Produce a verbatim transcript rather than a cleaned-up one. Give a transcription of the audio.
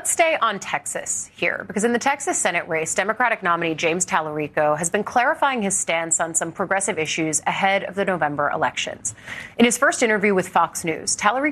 Let's stay on Texas here, because in the Texas Senate race, Democratic nominee James Tallarico has been clarifying his stance on some progressive issues ahead of the November elections. In his first interview with Fox News, Tallarico